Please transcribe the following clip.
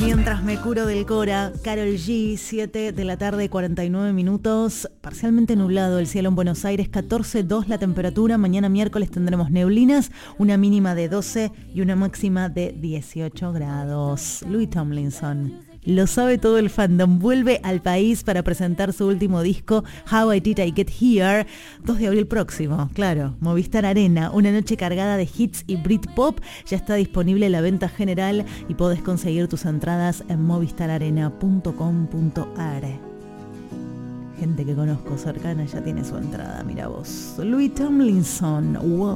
Mientras me curo del Cora, Karol G, 7 de la tarde, 49 minutos, parcialmente nublado el cielo en Buenos Aires, 14,2 la temperatura, mañana miércoles tendremos neblinas, una mínima de 12 y una máxima de 18 grados. Louis Tomlinson. Lo sabe todo el fandom, vuelve al país para presentar su último disco, How Did I Get Here, 2 de abril próximo, claro, Movistar Arena, una noche cargada de hits y Britpop, ya está disponible la venta general y podés conseguir tus entradas en movistararena.com.ar. Gente que conozco cercana ya tiene su entrada, mira vos. Louis Tomlinson, wow.